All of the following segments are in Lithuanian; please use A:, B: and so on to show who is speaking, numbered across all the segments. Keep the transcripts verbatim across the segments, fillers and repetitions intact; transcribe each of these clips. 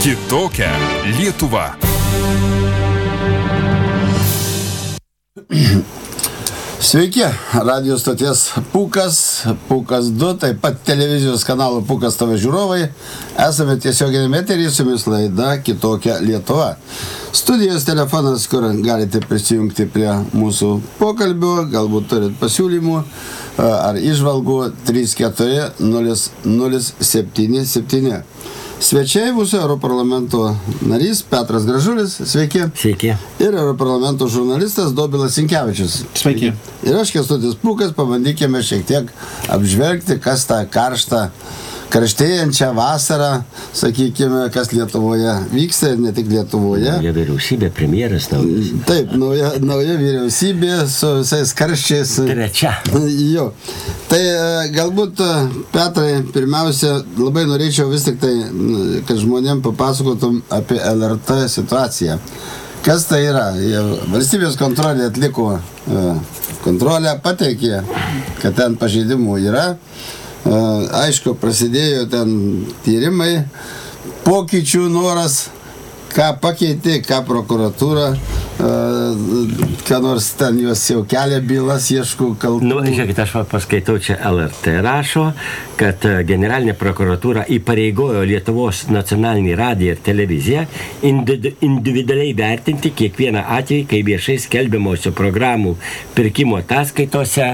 A: Kitokia Lietuva.
B: Sveiki, radio stoties Pūkas, Pūkas du, taip pat televizijos kanalo Pūkas T V žiūrovai. Esame tiesioginiame eteryje, su jumis laida Kitokia Lietuva. Studijos telefonas, kur galite prisijungti prie mūsų pokalbio, galbūt turit pasiūlymų ar įžvalgų trys keturi nulis nulis septyni septyni. Svečiai mūsų Europarlamento narys Petras Gražulis, sveiki.
C: Sveiki.
B: Ir Europarlamento žurnalistas Dobilas Sinkevičius.
C: Sveiki.
B: Ir aš Kęstutis Pūkas, pabandykime šiek tiek apžvelgti, kas tą karštą, karštėjančią vasarą, sakykime, kas Lietuvoje vyksta ir ne tik Lietuvoje.
C: Nauja vyriausybė, premjeras naujas.
B: Taip, nauja, nauja vyriausybė su visais karščiais.
C: Trečia.
B: Jo. Tai galbūt, Petrai, pirmiausia, labai norėčiau vis tik tai, kad žmonėm papasakotum apie L R T situaciją. Kas tai yra? Valstybės kontrolė atliko kontrolę, pateikė, kad ten pažeidimų yra. Aišku, prasidėjo ten tyrimai, pokyčių noras, ką pakeitė, ką prokuratūra, ką nors ten juos jau kelia bylas, ieškų kaltų.
C: Nu, žiūrėkit, aš paskaitau čia L R T rašo, kad generalinė prokuratūra įpareigojo Lietuvos nacionalinį radiją ir televiziją individualiai vertinti kiekvieną atvejį, kai viešai skelbiamosių programų pirkimo ataskaitose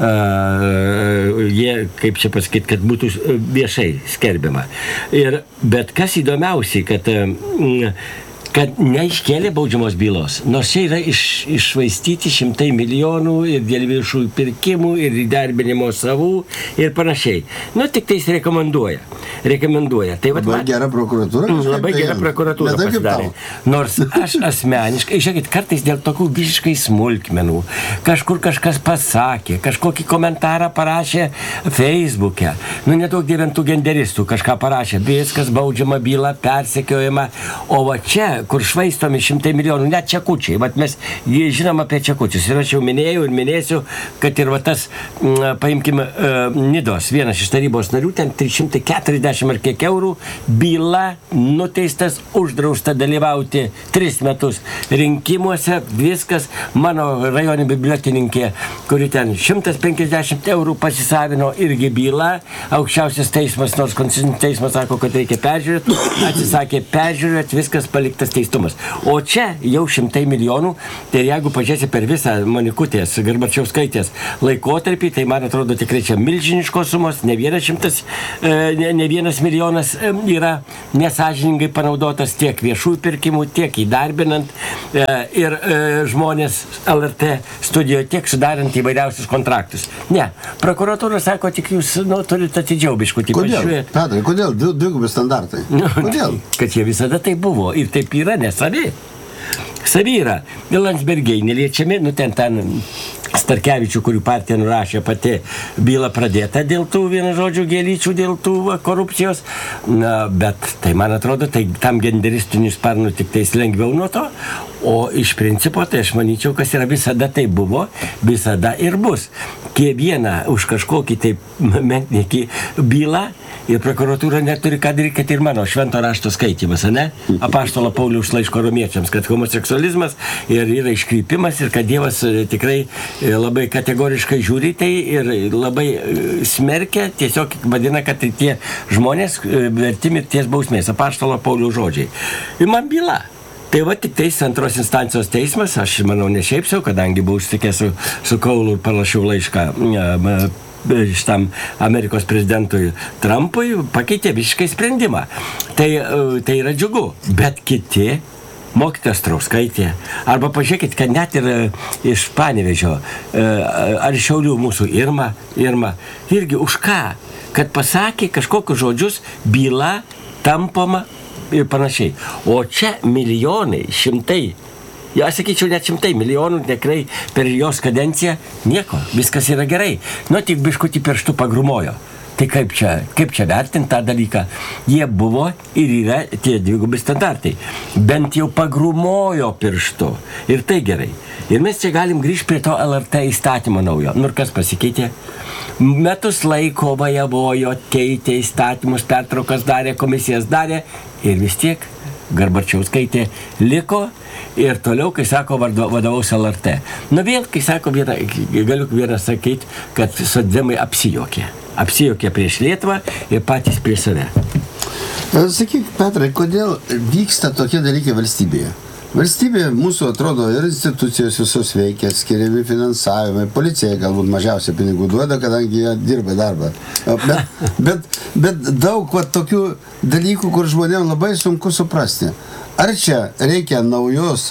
C: uh, jie, kaip čia pasakyti, kad būtų viešai skelbiama. Ir, bet kas įdomiausiai, kad uh, kad neiškėlė baudžiamos bylos, nors čia yra iš, iššvaistyti šimtai milijonų ir dėl viešųjų pirkimų ir įdarbinimo savų ir panašiai. Nu, tik tai jis rekomenduoja. Rekomenduoja. Tai, vat,
B: labai gera prokuratūra.
C: Labai gera prokuratūra pasidarė. Nors aš asmeniškai, žiūrėkit, kartais dėl tokių visiškai smulkmenų, kažkur kažkas pasakė, kažkokį komentarą parašė Facebook'e, nu, nedaug dėventų genderistų kažką parašė, viskas baudžiama byla, persekiojama, o va čia, kur švaistomi šimtai milijonų, net čekučiai. Vat mes žinom apie čekučius. Ir aš jau minėjau ir minėsiu, kad ir va tas, paimkime, Nidos, vienas iš tarybos narių, ten trys šimtai keturiasdešimt ar kiek eurų, byla, nuteistas, uždrausta dalyvauti tris metus rinkimuose, viskas. Mano rajoninė bibliotekininkė, kuri ten šimtas penkiasdešimt eurų pasisavino, irgi byla. Aukščiausias teismas, nors konstitucinis teismas sako, kad reikia peržiūrėti, atsisakė peržiūrėti, viskas paliktas teistumas. O čia jau šimtai milijonų, tai jeigu pažiūrėsi per visą Monikutės, Garbačiauskaitės laikotarpį, tai man atrodo tikrai čia milžiniškos sumos, ne vienas šimtas, ne, ne vienas milijonas yra nesąžiningai panaudotas tiek viešųjų pirkimų, tiek įdarbinant ir žmonės L R T studijoje, tiek sudarant įvairiausius kontraktus. Ne, prokuratūra sako, tik jūs nu, turite atidžiau biškutį pažiūrėti.
B: Kodėl? Petrai, kodėl dvigubi standartai? Kodėl?
C: Kad jie visada tai buvo. Ir taip yra, nesavi. Savi yra. Landsbergiai neliečiami, nu ten ten Starkevičių, kurių partija nurašė pati byla pradėta dėl tų, vienu žodžiu, gėlyčių, dėl tų va, korupcijos. Na, bet tai, man atrodo, tai tam genderistinių sparnų tik tais lengviau nuo to. O iš principo, tai aš manyčiau, kas yra visada tai buvo, visada ir bus. Kiekvieną už kažkokį taip menkniekį bylą ir prokuratūra neturi ką daryti, kad ir mano švento rašto skaitymas, ne? Apaštalo Pauliaus laiško romiečiams, kad homoseksualizmas ir yra iškrypimas ir kad Dievas tikrai labai kategoriškai žiūri tai ir labai smerkia, tiesiog vadina, kad tai tie žmonės verti mirties bausmės, apaštalo Pauliaus žodžiai. Ir man byla. Tai va tik teis antros instancijos teismas, aš manau ne šiaip sau, kadangi buvau užtikęs su, su Kaulu ir panašiau laišką šitam Amerikos prezidentui Trumpui, pakeitė visiškai sprendimą. Tai, tai yra džiugu, bet kiti mokytojas Strauskaitė, arba pažiūrėkit, kad net ir iš Panevėžio ar Šiaulių mūsų Irma, Irma, irgi už ką, kad pasakė kažkokius žodžius, byla tampoma ir panašiai. O čia milijonai, šimtai, ja, sakyčiau, net šimtai milijonų tikrai per jos kadenciją nieko, viskas yra gerai. Nu, tik biškutį pirštų pagrumojo. Tai kaip čia, kaip čia vertinti tą dalyką? Jie buvo ir yra tie dvigubi standartai. Bent jau pagrumojo pirštu. Ir tai gerai. Ir mes čia galim grįžti prie to L R T įstatymo naujo. Nu, ir kas pasikeitė? Metus laiko vajavojo, keitė įstatymus, pertraukas darė, komisijas darė ir vis tiek Garbačiauskaitė liko ir toliau, kai sako, vadovaus L R T. Nu vėl, kai sako, vieną, galiu vieną sakyti, kad socdemai apsijokė. Apsijokė prieš Lietuvą ir patys prieš save.
B: Sakyk, Petrai, kodėl vyksta tokie dalykai valstybėje? Valstybė mūsų atrodo ir institucijos visos veikia, skiriami finansavimai, policija galbūt mažiausiai pinigų duoda, kadangi jie dirba darbą. Bet, bet, bet daug va, tokių dalykų, kur žmonėms labai sunku suprasti. Ar čia reikia naujos,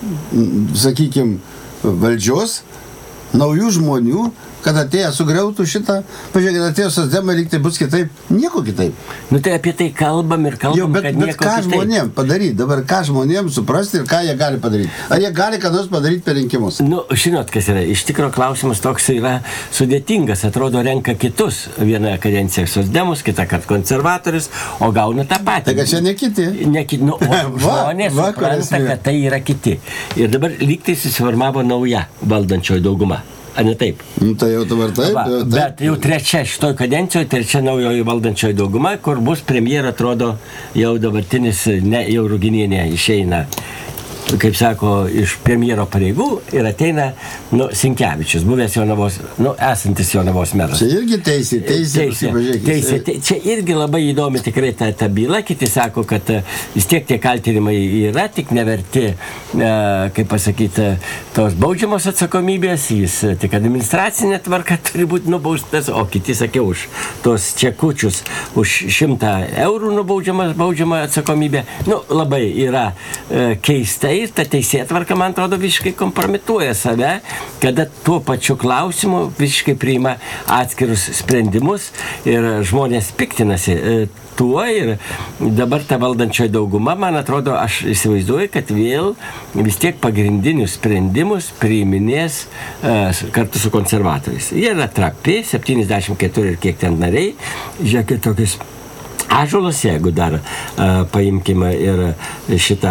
B: sakykime, valdžios, naujų žmonių, kad atėję sugriautų šitą, pažiūrėkit, atėjo socdemai, lyg tai bus kitaip, nieko kitaip.
C: Nu tai apie tai kalbam ir kalbam,
B: jo, bet,
C: kad
B: bet
C: nieko
B: ką
C: kitaip.
B: Žmonėm padaryti, dabar ką žmonėm suprasti ir ką jie gali padaryti. Ar jie gali ką nors padaryti per rinkimus?
C: Nu, žinot, kas yra, iš tikro klausimas toks yra sudėtingas, atrodo, renka kitus, vieną kadenciją socdemus, kitą kartą konservatorius, o gauna tą patį.
B: Tai kad čia ne kiti.
C: Ne kiti, nu, o žmonės
B: va,
C: supranta, kad tai yra kiti. Ir dabar lyg tai susiformavo nauja valdančioji dauguma. Ar ne taip?
B: Nu, tai jau dabar taip,
C: Va,
B: jau taip.
C: Bet jau trečia šitoj kadencijoje, trečia naujoji valdančioji dauguma, kur bus premjera, atrodo, jau dabartinis, ne, jau Ruginienė išeina, kaip sako, iš premjero pareigų ir ateina, nu, Sinkevičius, buvęs Jonavos, nu, esantis Jonavos meras.
B: Čia irgi teisė, teisė,
C: teisė, teisė te, čia irgi labai įdomi tikrai ta, ta byla, kiti sako, kad vis tiek tie kaltinimai yra, tik neverti, e, kaip pasakyti, tos baudžiamos atsakomybės, jis tik administracinė tvarka turi būti nubaustas, o kiti sakė už tos čekučius, už šimtą eurų nubaudžiama baudžiama atsakomybė. Nu, labai yra e, keistai. Ir ta teisėtvarka, man atrodo, visiškai kompromituoja save, kada tuo pačiu klausimu visiškai priima atskirus sprendimus ir žmonės piktinasi tuo ir dabar ta valdančioji dauguma, man atrodo, aš įsivaizduoju, kad vėl vis tiek pagrindinius sprendimus priiminės uh, kartu su konservatoriais. Jie yra trapi, septyniasdešimt keturi ir kiek ten nariai, žiūrėkit tokius Ąžuolas, jeigu dar uh, paimkime ir šitą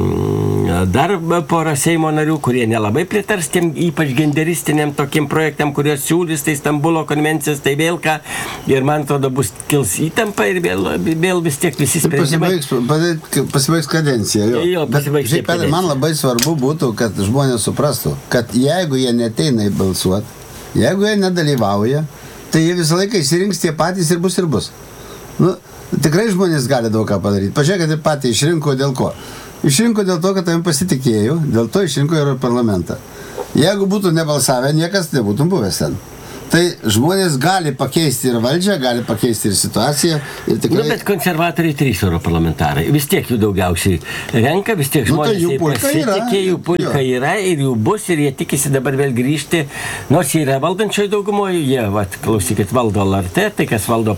C: mm, dar porą Seimo narių, kurie nelabai pritars tiem ypač genderistiniam tokiem projektam, kurios siūlys, tai Stambulo konvencijas, tai vėl ką, ir man atrodo bus kils įtampa ir vėl, vėl vis tiek visi sprendimai.
B: Pasibaigs, pasibaigs kadencija, jo.
C: jo pasibaigs
B: Bet, žiūrėk, man labai svarbu būtų, kad žmonės suprastų, kad jeigu jie neteina į balsuot, jeigu jie nedalyvauja, tai jie visą laiką įsirinks tie patys ir bus ir bus. Nu, tikrai žmonės gali daug ką padaryti. Pažiūrėkite, patį išrinko dėl ko? Išrinko dėl to, kad tavim pasitikėjo, dėl to išrinko ir parlamentą. Jeigu būtų nebalsavę, niekas nebūtų buvęs ten. Tai žmonės gali pakeisti ir valdžią, gali pakeisti ir situaciją. Ir tikrai...
C: Nu, bet konservatoriai trys europarlamentarai. Vis tiek jų daugiausiai renka, vis tiek žmonės
B: nu, tai
C: pasitikė, jų pulka yra ir jų bus ir jie tikisi dabar vėl grįžti. Nors jie yra valdančioji daugumoje, jie, vat, klausykit, valdo L R T, tai kas valdo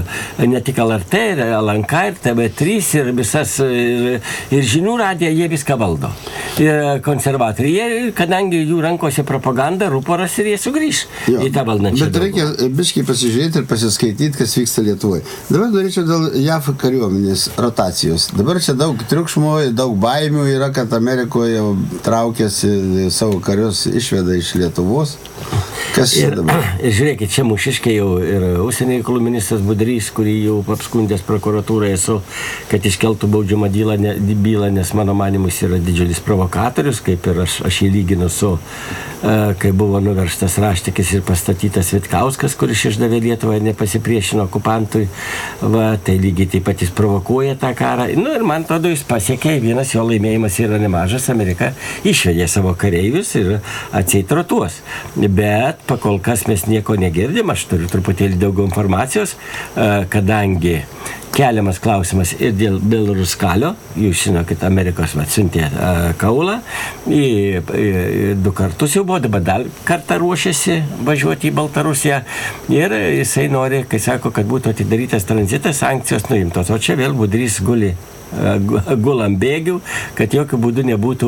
C: ne tik L R T, ir L N K, ir T V trys, ir visas, ir, ir žinių radiją, jie viską valdo. Ir konservatoriai, jie, kadangi jų rankose propaganda, ruporas ir jie sugrįž jo. Į tą valdą.
B: Bet reikia biškai pasižiūrėti ir pasiskaityti, kas vyksta Lietuvoje. Dabar norėčiau dėl J A V kariuomenės rotacijos. Dabar čia daug triukšmo, daug baimių yra, kad Amerikoje jau traukėsi savo karius, išveda iš Lietuvos. Kas čia dabar?
C: Ir, ir žiūrėkit, čia mūšiškai jau ir užsienio reikalų ministras Budrys, kurį jau apskundęs prokuratūrai esu, kad iškeltų baudžiamą bylą, ne, bylą, nes mano manimus yra didžiulis provokatorius, kaip ir aš, aš jį lyginu su, uh, kai buvo nuverstas Raštikis ir pastatytas Vitkauskas, kuris išdavė Lietuvą ir nepasipriešino okupantui. Va, tai lygiai taip pat jis provokuoja tą karą. Nu ir man atrodo, jis pasiekė, vienas jo laimėjimas yra nemažas, Amerika išvedė savo kareivius ir atseit rotuos. Bet pakol kas mes nieko negirdim, aš turiu truputėlį daugiau informacijos, kadangi keliamas klausimas ir dėl Belaruskalio, jūs žinokit, Amerikos atsiuntė kaulą, į, į, du kartus jau buvo, dabar dar kartą ruošiasi važiuoti į Baltarusiją ir jisai nori, kai sako, kad būtų atidarytas tranzitas, sankcijos nuimtos, o čia vėl Budrys guli gulam bėgių, kad jokių būdų nebūtų,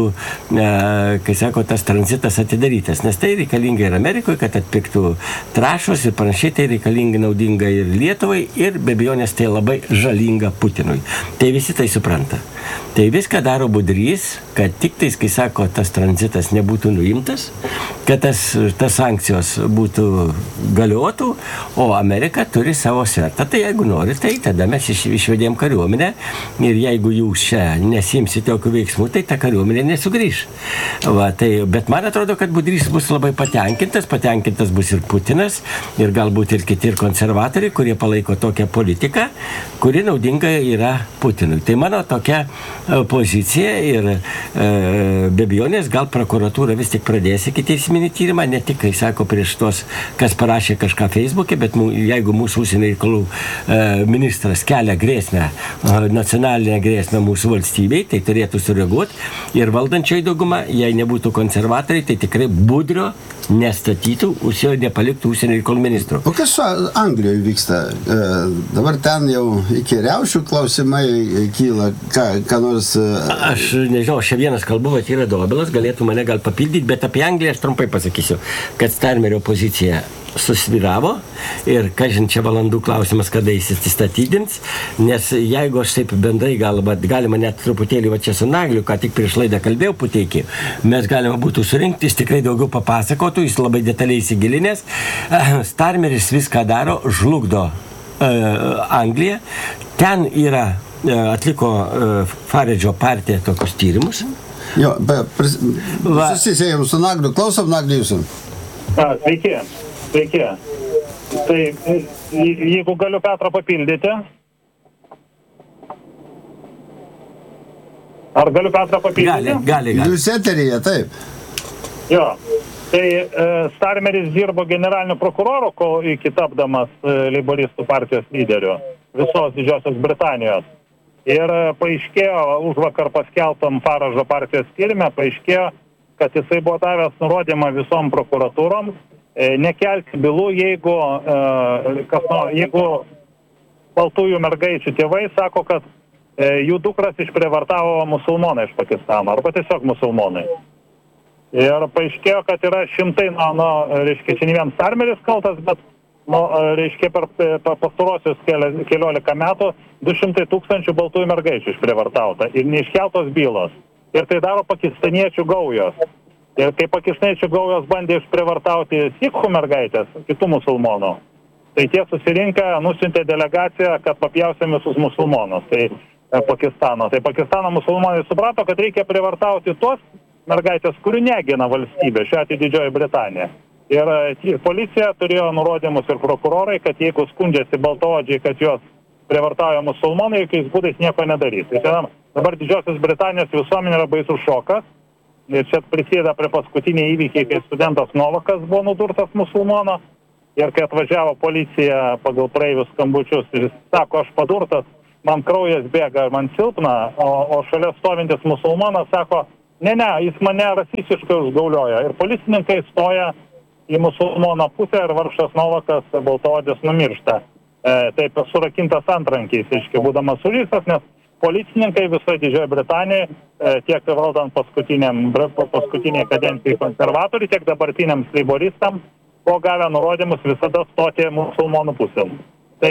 C: kai sako, tas tranzitas atidarytas. Nes tai reikalinga ir Amerikoje, kad atpirktų trašos ir panašiai, tai reikalinga naudinga ir Lietuvai ir be abejonės tai labai žalinga Putinui. Tai visi tai supranta. Tai viską daro Budrys, kad tik tais, kai sako, tas tranzitas nebūtų nuimtas, kad tas, tas sankcijos būtų galiotų, o Amerika turi savo svertą. Tai jeigu nori, tai tada mes iš, išvedėm kariuomenę ir jai jeigu jūs čia nesimsite tokių veiksmų, tai ta kariuomenė nesugrįš. Va, tai, bet man atrodo, kad Budrys bus labai patenkintas, patenkintas bus ir Putinas, ir galbūt ir kiti ir konservatoriai, kurie palaiko tokią politiką, kuri naudinga yra Putinui. Tai mano tokia pozicija ir e, be abejonės gal prokuratūra vis tik pradės ikiteisminį tyrimą, ne tik, kai sako, prieš tos, kas parašė kažką Facebook'e, bet mū, jeigu mūsų užsienio reikalų e, ministras kelia grėsmę, nacionalinę grėsmę mūsų valstybei, tai turėtų sureaguoti ir valdančioji dauguma, jei nebūtų konservatoriai, tai tikrai Budrio nestatytų, užsienio nepaliktų užsienio reikalų ministrų.
B: O kas su Anglijoje vyksta? E, dabar ten jau iki riaušių klausimai kyla, ką, ką nors... E...
C: Aš nežinau, aš vienas kalbu, bet yra Dobilas, galėtų mane gal papildyti, bet apie Angliją aš trumpai pasakysiu, kad Starmerio pozicija susviravo ir, kažin, čia valandų klausimas, kada jis atsistatydins, nes jeigu aš taip bendrai galima, galima net truputėlį va čia su Nagliu, ką tik prieš laidą kalbėjau Puteikį, mes galima būtų surinkti, jis tikrai daugiau papasakotų, jis labai detaliai įsigilinęs. Starmeris viską daro, žlugdo uh, Angliją, ten yra, uh, atliko uh, Faradžo partija tokius tyrimus.
B: Jo, bet susisėjom su Nagliu, klausom Nagliu jūsų.
D: Sveiki. Sveiki. Tai jeigu galiu Petrą papildyti. Ar galiu Petrą papildyti?
C: Gali, gali, gali.
B: Jūs eteryje, taip.
D: Jo. Tai e, Starmeris dirbo generaliniu prokuroru, kol iki tapdamas e, leiboristų partijos lyderiu visos Didžiosios Britanijos. Ir e, paaiškėjo, užvakar paskelbtam Faradžo partijos tyrime, paaiškėjo, kad jisai buvo davęs nurodymą visom prokuratūrom nekelti bylų, jeigu, kas, jeigu baltųjų mergaičių tėvai sako, kad jų dukras išprievartavo musulmonai iš Pakistano, arba tiesiog musulmonai. Ir paaiškėjo, kad yra šimtai, na, nu, reiškia, čia ne vien Starmeris kaltas, bet, nu, reiškia, per, per pastarosius keliolika metų du šimtai tūkstančių baltųjų mergaičių išprievartauta ir neiškeltos bylos. Ir tai daro pakistaniečių gaujos. Ir kai pakistaniečių gaujos bandė išprievartauti sikhų mergaitės, kitų musulmonų, tai tie susirinkę nusiuntė delegaciją, kad papjausim visus musulmonus, tai e, Pakistano. Tai Pakistano musulmonai suprato, kad reikia prievartauti tuos mergaitės, kurių negina valstybė, šiuo atveju Didžioji Britanija. Ir e, policija turėjo nurodymus ir prokurorai, kad jeigu skundžiasi baltaodžiai, kad jos prievartauja musulmonai, jokiais būdais nieko nedarys. Tai čia, dabar Didžiosios Britanijos visuomenė yra baisus šokas. Ir čia prisideda prie paskutiniai įvykiai, kai studentas Novakas buvo nudurtas musulmono ir kai atvažiavo policija pagal praeivius skambučius ir jis sako, aš padurtas, man kraujas bėga, man silpna, o, o šalia stovintis musulmonas sako, ne, ne, jis mane rasistiškai užgauliojo. Ir policininkai stoja į musulmono pusę ir vargšas Novakas baltaodis numiršta. E, taip surakintas antrankiais, iški, būdamas sužeistas, nes policininkai visoje Didžioje Britanijoje, tiek valdant paskutiniai kadencijai konservatoriai, tiek dabartiniams leiboristams, buvo gavę nurodymus visada stoti musulmonų pusėm. Tai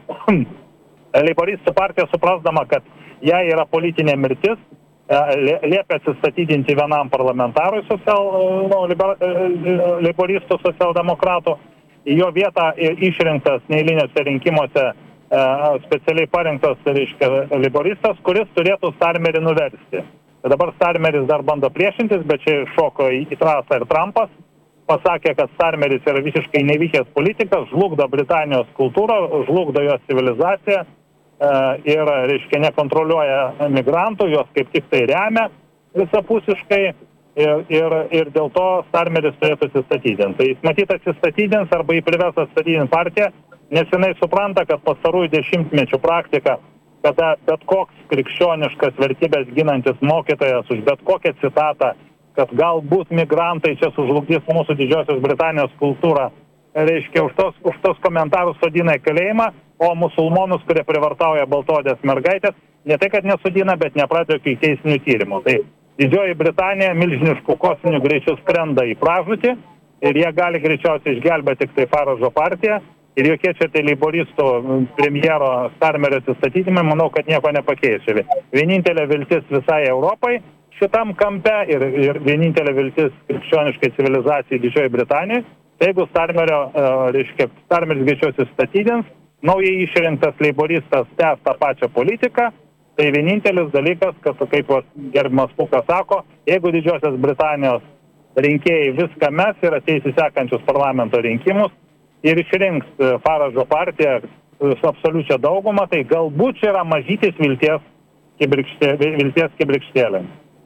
D: leiboristų partija suprasdama, kad jai yra politinė mirtis, liepia atsistatydinti vienam parlamentarui social, nu, liber, leiboristų socialdemokratų, į jo vietą išrinktas neeiliniuose rinkimuose specialiai parinktas, reiškia, leiboristas, kuris turėtų Starmerį nuversti. Tai dabar Starmeris dar bando priešintis, bet čia šoko į trasą ir Trumpas, pasakė, kad Starmeris yra visiškai nevykęs politikas, žlugdo Britanijos kultūrą, žlugdo jos civilizaciją ir, reiškia, nekontroliuoja migrantų, jos kaip tik tai remia visapusiškai ir, ir, ir dėl to Starmeris turėtų atsistatydinti. Tai jis matyt atsistatydins arba jį privers atsistatydinti partiją, nes jinai supranta, kad pastarųjų dešimtmečių praktika, kada bet koks krikščioniškas vertybės ginantis mokytojas už bet kokią citatą, kad galbūt migrantai čia sužlugdys mūsų Didžiosios Britanijos kultūrą, reiškia, už tos, už tos komentarus sodina į kalėjimą, o musulmonus, kurie privartauja baltaodės mergaitės, ne tai, kad nesudina, bet nepradėjo iki teisinių tyrimų. Tai Didžioji Britanija milžiniškų kosminių greičių skrenda į pražūtį ir jie gali greičiausiai išgelbėti tik tai Faradžo partiją. Ir jokie čia tai leiboristų premjero Starmerio atsistatydimai, manau, kad nieko nepakeičia. Vienintelė viltis visai Europai šitam kampe ir, ir vienintelė viltis krikščioniškai civilizacijai Didžioji Britanijai. Tai jeigu Starmerio, reiškia, Starmeris greičiau atsistatydins, naujai išrinktas leiboristas tęs tą pačią politiką Tai vienintelis dalykas, kad kaip gerbiamas Pukas sako, jeigu Didžiosios Britanijos rinkėjai viską mes ir ateis į sekančius parlamento rinkimus ir išrinks Faražo partiją su absoliučia dauguma, tai galbūt čia yra mažytis vilties kibirkštė, vilties kibirkštėlė.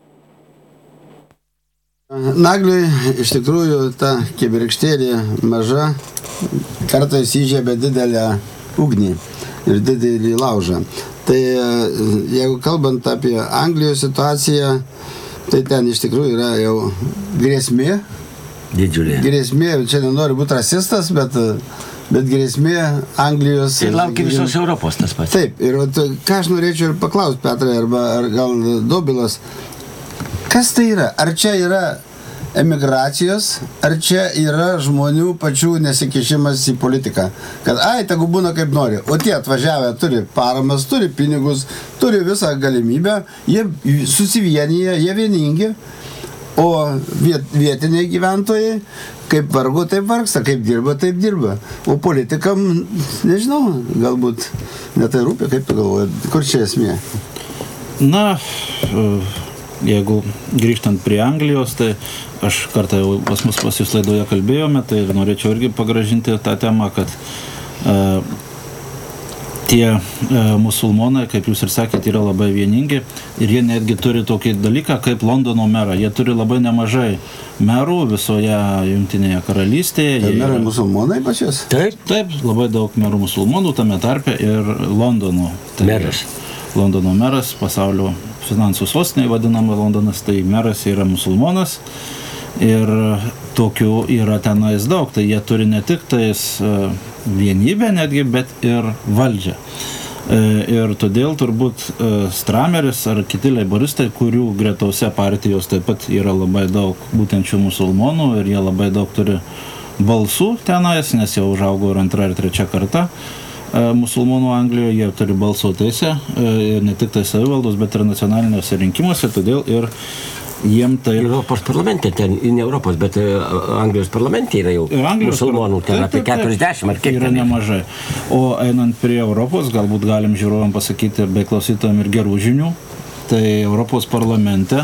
B: Nagliui iš tikrųjų ta kibirkštėlė maža kartais įžiebia didelę ugnį ir didelį laužą. Tai jeigu kalbant apie Anglijos situaciją, tai ten iš tikrųjų yra jau grėsmė.
C: Didžiulė.
B: Grėsmė, čia nenoriu būti rasistas, bet, bet grėsmė Anglijos...
C: Ir laukia visos Europos tas pats.
B: Taip, ir vat, ką aš norėčiau ir paklausti, Petrai, arba ar gal Dobilas, kas tai yra? Ar čia yra emigracijos, ar čia yra žmonių pačių nesikišimas į politiką? Kad, ai, tegu būna kaip nori. O tie atvažiavę turi paramas, turi pinigus, turi visą galimybę, jie susivienyje, jie vieningi, o viet, vietiniai gyventojai kaip vargo, taip vargsta, kaip dirba, taip dirba. O politikam, nežinau, galbūt netai rūpia, kaip tu galvoji, kur čia esmė?
E: Na, jeigu grįžtant prie Anglijos, tai aš kartą jau pas mus pas jūs laidoje kalbėjome, tai norėčiau irgi pagražinti tą temą, kad e, tie e, musulmonai, kaip jūs ir sakėte, yra labai vieningi ir jie netgi turi tokį dalyką kaip Londono merą. Jie turi labai nemažai merų visoje Jungtinėje karalystėje.
B: Tai merai
E: yra...
B: musulmonai pačios?
E: Taip, taip, labai daug merų musulmonų, tame tarpe ir Londono. Tai
C: meras.
E: Londono meras, pasaulio finansų sostinė vadinama Londonas, tai meras yra musulmonas. Ir tokių yra tenais daug, tai jie turi ne tik tais vienybę netgi, bet ir valdžią. Ir todėl turbūt Strameris ar kiti leiboristai, kurių gretose partijos taip pat yra labai daug būtent šių musulmonų ir jie labai daug turi balsų tenais, nes jau užaugo ir antra ir trečia karta musulmonų Anglijoje, jie turi balso teisę, ne tik tai savivaldos, bet ir nacionaliniuose rinkimuose, todėl ir jiem tai...
C: Europos parlamente, ten, ne Europos, bet Anglijos parlamente yra jau musulmonų, ten apie keturiasdešimt ar kiek
E: yra nemažai. O einant prie Europos, galbūt galim žiūrovam pasakyti, bei klausytojam ir gerų žinių, tai Europos parlamente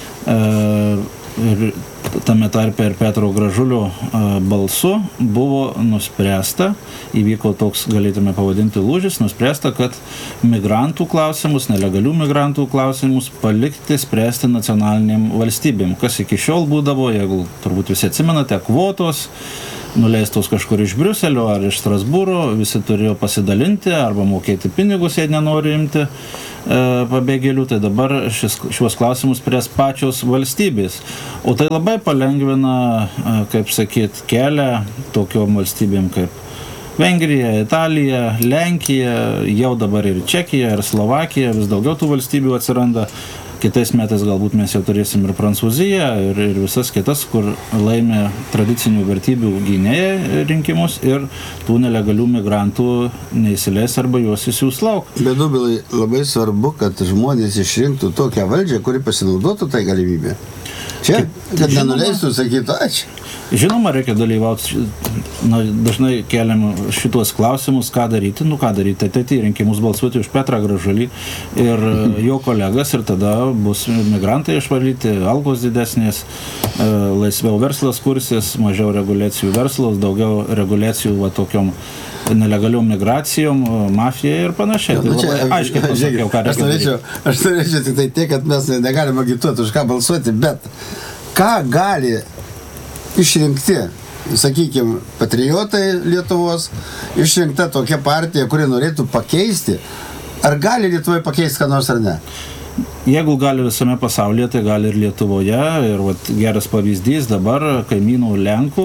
E: e, ir tame tarpe ir Petro Gražulio balsu buvo nuspręsta, įvyko toks, galėtume pavadinti, lūžis, nuspręsta, kad migrantų klausimus, nelegalių migrantų klausimus palikti spręsti nacionaliniam valstybėm. Kas iki šiol būdavo, jeigu turbūt visi atsimenate, kvotos, nuleistos kažkur iš Briuselio ar iš Strasbūro, visi turėjo pasidalinti arba mokėti pinigus, jei nenori imti e, pabėgėlių, tai dabar šis, šiuos klausimus spręs pačios valstybės. O tai labai palengvina, e, kaip sakyt, kelią tokiom valstybėm kaip Vengrija, Italija, Lenkija, jau dabar ir Čekija, ir Slovakija, vis daugiau tų valstybių atsiranda. Kitais metais galbūt mes jau turėsim ir Prancūziją, ir, ir visas kitas, kur laimė tradicinių vertybių gynėjai rinkimus ir tų nelegalių migrantų neįsileis arba juos įsiūs lauk.
B: Bet Dobilai, labai svarbu, kad žmonės išrinktų tokią valdžią, kuri pasinaudotų tai galimybę. Čia, kad nenuleistų, sakytų, ačiū.
E: Žinoma, reikia dalyvauti, na, dažnai keliam šitos klausimus, ką daryti, nu ką daryti, ateiti į rinkimus balsuoti už Petrą Gražulį ir jo kolegas ir tada bus migrantai išvalyti, algos didesnės, laisviau verslas kursis, mažiau reguliacijų verslos, daugiau reguliacijų va tokiom nelegaliom migracijom, mafija ir panašiai.
B: Ja, nu, čia,
E: tai aiškiai pasakiau, ką reikia
B: norėčiau,
E: daryti.
B: Aš norėčiau tik tai tiek, kad mes negalime agituoti, už ką balsuoti, bet ką gali išrinkti, sakykime, patriotai Lietuvos, išrinkta tokia partija, kuri norėtų pakeisti, ar gali Lietuvoje pakeisti ką nors ar ne?
E: Jeigu gali visame pasaulyje, tai gali ir Lietuvoje. Ir vat, geras pavyzdys dabar kaimynų Lenkų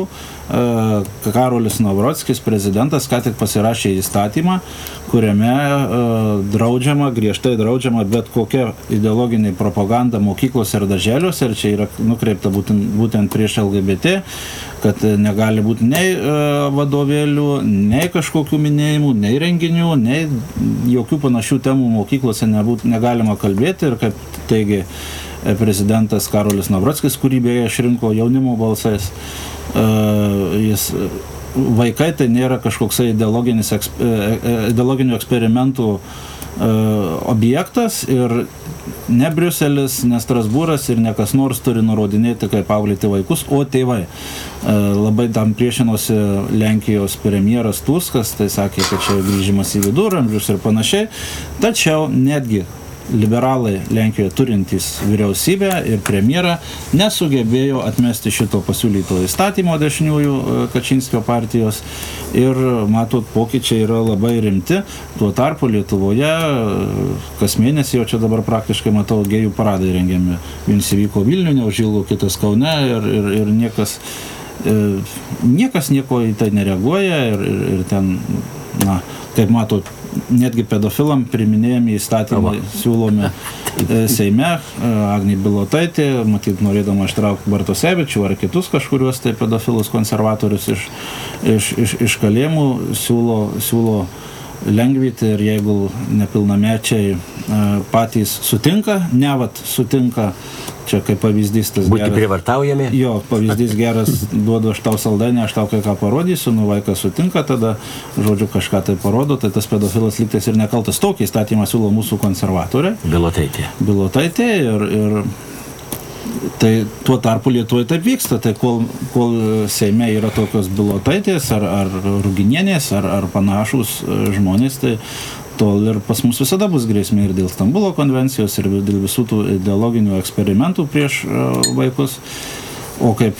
E: Karolis Navrockis, prezidentas, ką tik pasirašė įstatymą, kuriame draudžiama, griežtai draudžiama bet kokia ideologinė propaganda mokyklose ir darželiuose, ir čia yra nukreipta būtent, būtent prieš L G B T, kad negali būti nei vadovėlių, nei kažkokių minėjimų, nei renginių, nei jokių panašių temų mokyklose nebūt, negalima kalbėti. Ir kaip teigia prezidentas Karolis Navrockis, kurį beje išrinko jaunimo balsais, jis, vaikai tai nėra kažkoksai ideologinių eksperimentų objektas ir ne Briuselis, ne Strasbūras ir ne kas nors turi nurodinėti, kaip auklėti vaikus, o tėvai. Labai tam priešinosi Lenkijos premjeras Tuskas, tai sakė, kad čia grįžimas į viduramžius ir panašiai. Tačiau netgi liberalai Lenkijoje turintys vyriausybę ir premjerą nesugebėjo atmesti šito pasiūlyto įstatymo dešiniųjų Kačinskio partijos ir, matot, pokyčiai yra labai rimti. Tuo tarpu Lietuvoje kas mėnesį, o čia dabar praktiškai matau, gėjų paradai rengiami. Vienas įvyko Vilniuje, neužilgo kitas Kaune ir, ir, ir niekas, e, niekas nieko į tai nereaguoja ir, ir, ir ten, na, kaip matot, netgi pedofilam priminėjami įstatymai siūlomi Seime. Agnė Bilotaitė, matyt, norėdama ištraukti Bartosevičių ar kitus kažkuriuos tai pedofilus konservatorius iš, iš, iš, iš kalėjimų, siūlo, siūlo lengvyti ir jeigu nepilnamečiai patys sutinka, nevat sutinka, čia kaip pavyzdys tas
C: būti
E: geras.
C: Privartaujami.
E: Jo, pavyzdys geras, duodu aš tau saldainį, aš tau kai ką parodysiu, nu vaikas sutinka, tada, žodžiu, kažką tai parodo, tai tas pedofilas lygtais ir nekaltas. Tokį įstatymą siūlo mūsų konservatorė.
C: Bilotaitė.
E: Bilotaitė ir, ir tai tuo tarpu Lietuvoje taip vyksta, tai kol, kol Seime yra tokios Bilotaitės ar, ar Ruginienės ar, ar panašus žmonės, tai tol ir pas mus visada bus grėsmė ir dėl Stambulo konvencijos, ir dėl visų tų ideologinių eksperimentų prieš vaikus. O kaip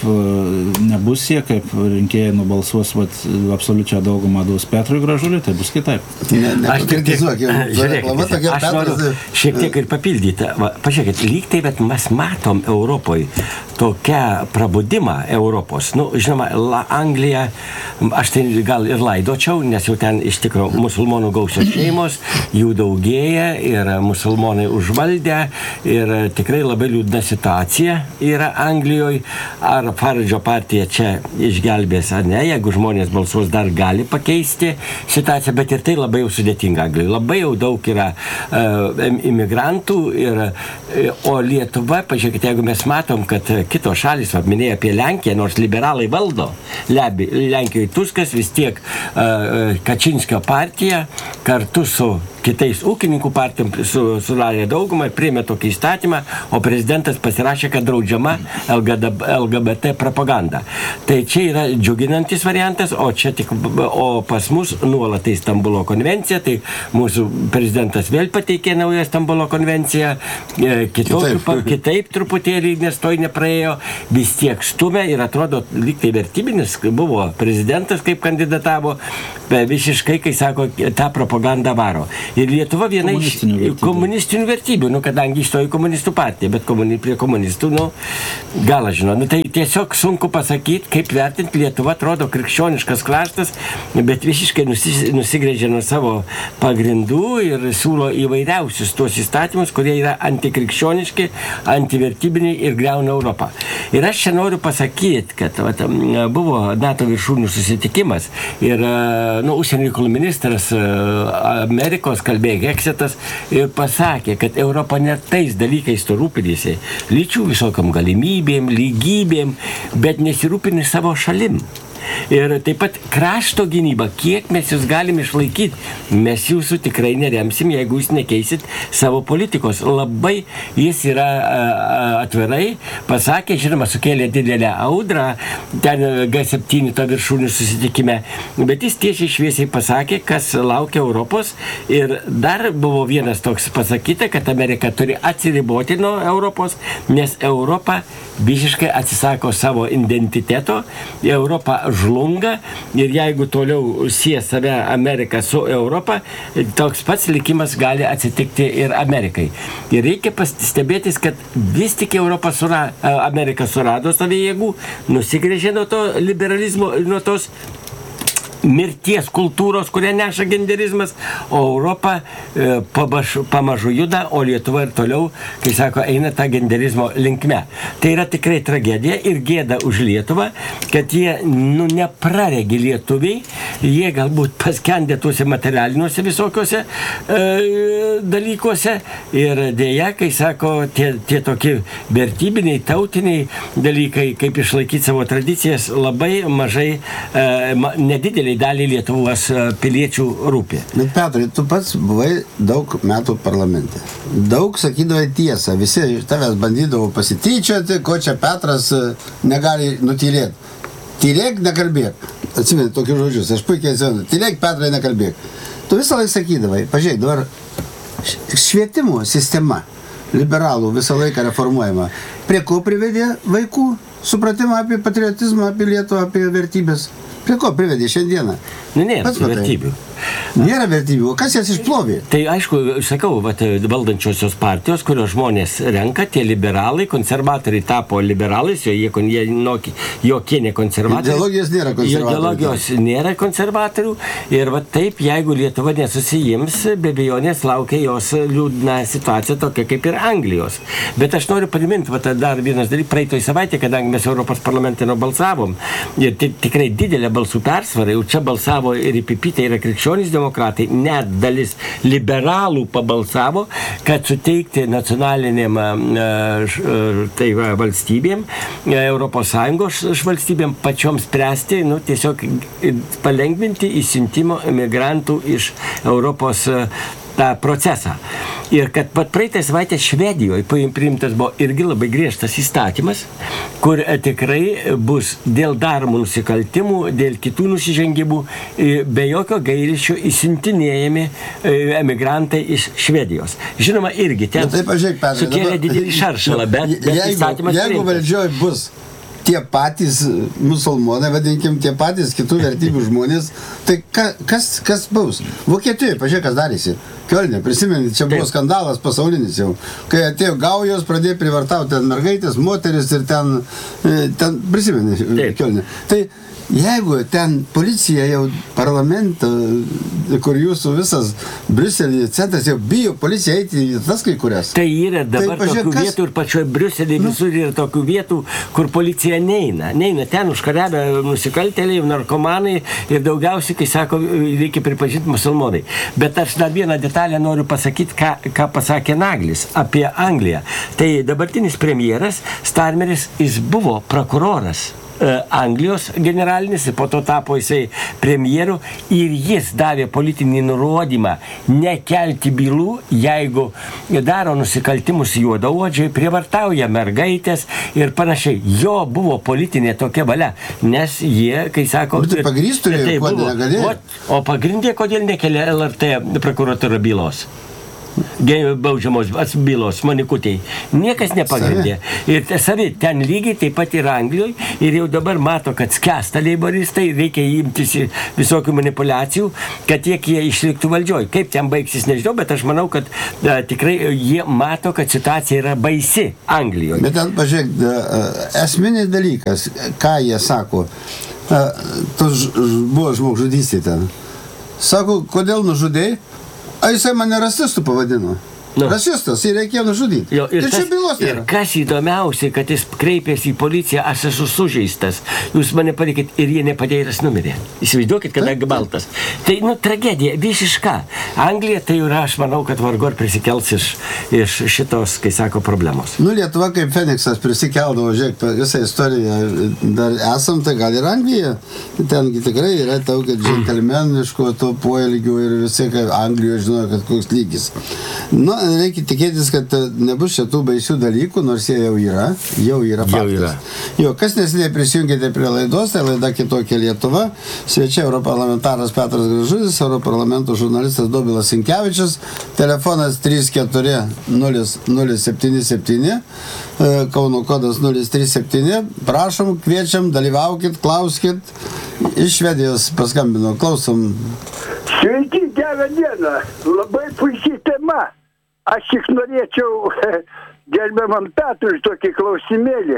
E: nebus jie, kaip rinkėjai nubalsuos, vat, absoliučią daugumą duos Petrui Gražuliui, tai bus kitaip.
B: Ne, ne,
C: Aš tik tiek,
B: žiūrėkite,
C: aš noriu šiek tiek ir papildyti. Va, pažiūrėkit, lyg tai, bet mes matom Europoje tokią prabudimą Europos. Nu, žinoma, La Anglija, aš tai gal ir laidočiau, nes jau ten iš tikrųjų musulmonų gausios šeimos, jų daugėja ir musulmonai užvaldė ir tikrai labai liūdna situacija yra Anglijoje. Ar Faradžo partija čia išgelbės ar ne, jeigu žmonės balsuos, dar gali pakeisti situaciją, bet ir tai labai jau sudėtinga Anglijoje. Labai jau daug yra uh, imigrantų, ir, o Lietuva, pažiūrėkite, jeigu mes matom, kad kitos šalis, minėjo apie Lenkiją, nors liberalai valdo, Lebi, Lenkijoje Tuskas, vis tiek uh, Kačinskio partija kartu su kitais ūkininkų partijom sudarė daugumą ir priėmė tokį įstatymą, o prezidentas pasirašė, kad draudžiama L G B T propaganda. Tai čia yra džiuginantis variantas, o čia tik, o pas mus nuolat tai Stambulo konvencija, tai mūsų prezidentas vėl pateikė naują Stambulo konvenciją, kitokių, kitaip. kitaip truputėlį, nes toj nepraėjo, vis tiek stumė ir atrodo, lyg tai vertybinis buvo prezidentas, kaip kandidatavo, visiškai, kai sako, tą propagandą varo. Ir Lietuva viena iš komunistinių vertybių, nu, kadangi išstojo komunistų partija, bet komuni, prie komunistų, nu, gal aš žinau, nu, tai tiesiog sunku pasakyti, kaip vertinti. Lietuva atrodo krikščioniškas kraštas, bet visiškai nusis, nusigrėžė nuo savo pagrindų ir siūlo įvairiausius tuos įstatymus, kurie yra antikrikščioniški, antivertybiniai ir griauna Europą. Ir aš čia noriu pasakyti, kad vat, buvo NATO viršūnių susitikimas ir, nu, užsienio reikalų ministras Amerikos kalbėjo Heksitas ir pasakė, kad Europa net tais dalykais to rūpinėsi, lyčių visokiam galimybėm, lygybėm, bet nesirūpini savo šalim. Ir taip pat krašto gynyba, kiek mes jūs galim išlaikyti, mes jūsų tikrai neremsim, jeigu jūs nekeisit savo politikos. Labai jis yra atvirai pasakė, žinoma, sukėlė didelę audrą ten G septyni to viršūnių susitikime, bet jis tiesiai šviesiai pasakė, kas laukia Europos, ir dar buvo vienas toks pasakyta, kad Amerika turi atsiriboti nuo Europos, nes Europa visiškai atsisako savo identiteto, Europa žlunga, ir jeigu toliau sie save Ameriką su Europą, toks pats likimas gali atsitikti ir Amerikai. Ir reikia pastebėtis, kad vis tik Europa sura, Amerika surado savo jėgų, nusigrėžė nuo to liberalizmo, nuo tos mirties kultūros, kurią neša genderizmas, o Europa e, pamažu, pamažu juda, o Lietuva ir toliau, kai sako, eina tą genderizmo linkme. Tai yra tikrai tragedija ir gėda už Lietuvą, kad jie, nu, nepraregi lietuviai, jie galbūt paskendė tuose materialiniuose visokiuose e, dalykuose, ir dėja, kai sako, tie, tie tokie vertybiniai, tautiniai dalykai, kaip išlaikyti savo tradicijas, labai mažai, e, ma, nedidelė dideliai daliai Lietuvos piliečių rūpi.
B: Bet Petrai, tu pats buvai daug metų parlamente. Daug sakydavai tiesą. Visi iš tavęs bandydavo pasityčioti, ko čia Petras negali nutylėti. Tylėk, nekalbėk. Atsimeni tokius žodžius, aš puikiai atsimenu. Tylėk, Petrai, nekalbėk. Tu visą laiką sakydavai, pažiūrėk, dabar švietimo sistema liberalų visą laiką reformuojama. Prie ko privedė vaikų supratimą apie patriotizmą, apie Lietuvą, apie vertybės? Prie ko privedė šiandieną?
C: Nu, nėra vertybių.
B: Nėra vertybių. O kas jas išplovė?
C: Tai aišku, sakau, vat, valdančiosios partijos, kurios žmonės renka, tie liberalai, konservatoriai tapo liberalais, jo jie, jie noki, jokie ne konservatoriai.
B: Ideologijos nėra konservatorių.
C: Ideologijos nėra konservatorių. Ir va taip, jeigu Lietuva nesusijims, be abejonės laukia jos liūdna situacija tokia kaip ir Anglijos. Bet aš noriu priminti, va, dar vienas dalykas, praeitoj savaitė, kadangi mes Europos parlamente balsavom, ir tikrai didelė balsų persvara, jau čia balsavo ir I P P, tai yra krikščionys demokratai, net dalis liberalų pabalsavo, kad suteikti nacionalinėm tai va, valstybėm, Europos Sąjungos valstybėm pačiom spręsti, nu, tiesiog palengvinti įsiuntimo emigrantų iš Europos tą procesą. Ir kad pat praeitą savaitę Švedijoje priimtas buvo irgi labai griežtas įstatymas, kur tikrai bus dėl daromų nusikaltimų, dėl kitų nusižengimų be jokio gailesčio įsiuntinėjami emigrantai iš Švedijos. Žinoma, irgi ten
B: tai, pažiūrėk, Petrai,
C: sukėlė
B: dabar,
C: didelį šaršalą, bet, bet
B: jeigu,
C: įstatymas
B: jeigu
C: priimtas.
B: valdžioj bus tie patys musulmonai, vadinkim, tie patys kitų vertybių žmonės, tai ka, kas, kas bus? Vokietijoje, pažiūrėk, kas darėsi. Kiolne, prisimeni, čia buvo skandalas pasaulinis jau. Kai atėjo gaujos, pradėjo privartauti ten mergaitės, moteris ir ten, ten prisimeni, Kiolne. Tai jeigu ten policija jau parlamento, kur jūsų visas Briuselį centras jau bijo policija eiti į tas kai kurias.
C: Tai yra dabar
B: tai, pažiūrėk,
C: tokių
B: kas...
C: vietų ir pačioje Briuselį nu. Visur yra tokių vietų, kur policija neina. Neina ten užkariavę nusikaltėliai, narkomanai ir daugiausiai, kai sako, reikia pripažinti musulmonai. Bet aš dar vieną detalę noriu pasakyti, ką, ką pasakė Naglis apie Angliją. Tai dabartinis premjeras Starmeris, jis buvo prokuroras Anglijos generalinis, po to tapo jisai premjeru ir jis davė politinį nurodymą nekelti bylų, jeigu daro nusikaltimus juodaodžiai, prievartauja mergaitės ir panašiai. Jo buvo politinė tokia valia, nes jie, kai sako...
B: Bet tai pagrįstų, tai kodėl negalėjo?
C: O, o pagrindė, kodėl nekelia L R T prokuratūra bylos? Baudžiamos bylos Manikutei. Niekas nepagrindė. Ir savi ten lygiai taip pat ir Anglijoje ir jau dabar mato, kad skęsta leiboristai, reikia imtis visokių manipulacijų, kad tiek jie išliktų valdžioj. Kaip ten baigsis, nežinau, bet aš manau, kad a, tikrai jie mato, kad situacija yra baisi Anglijoje.
B: Bet ten, pažiūrėk, esminis dalykas, ką jie sako, a, tu buvo žmogžudystė ten. Sako, kodėl nužudėjai? A jisai mane rasistų pavadino. Nu. Rasistas, jį reikėjo nužudyti.
C: Jo, ir,
B: ir čia
C: tas,
B: bylos nėra.
C: Ir kas įdomiausiai, kad jis kreipėsi į policiją, aš esu sužeistas. Jūs mane palikit ir jie nepadėjo ir jis numirė. Įsivaizduokit, kadangi baltas. Tai, nu, tragedija, visiška. Anglija tai yra, aš manau, kad vargu ar prisikels iš, iš šitos, kai sako, problemos.
B: Nu, Lietuva kaip Feniksas prisikeldavo, žiūrėk, visą istoriją dar esam, tai gal ir Anglija. Tengi tikrai yra taukia džentelmeniško to poelgių ir visi, kaip Anglijoje žinojo, kad koks lygis. Nu, reikia tikėtis, kad nebus šitų baisių dalykų, nors jie jau yra, jau yra faktas. Jau yra. Jo, kas nesiniai prisijungėte prie laidos, tai laida Kitokia Lietuva. Svečiai europarlamentaras Petras Gražulis, europarlamento žurnalistas Dobilas Sinkevičius, telefonas trys keturi nulis nulis septyni septyni, Kauno kodas nulis trys septyni. Prašom, kviečiam, dalyvaukit, klauskit. Iš Švedijos paskambino, klausom.
F: Sveiki, gerą dieną. Labai puikiai tema. Aš tik norėčiau gerbiamam Petrui tokį klausimėlį.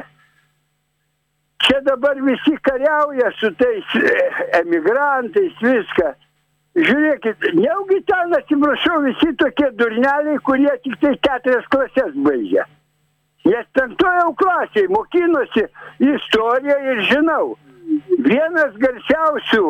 F: Čia dabar visi kariauja su tais emigrantais, viską. Žiūrėkit, neugi ten, atsiprašau, visi tokie durneliai, kurie tik tai keturias klasės baigia. Nes penktoje klasėje mokinosi istoriją ir žinau, vienas garsiausių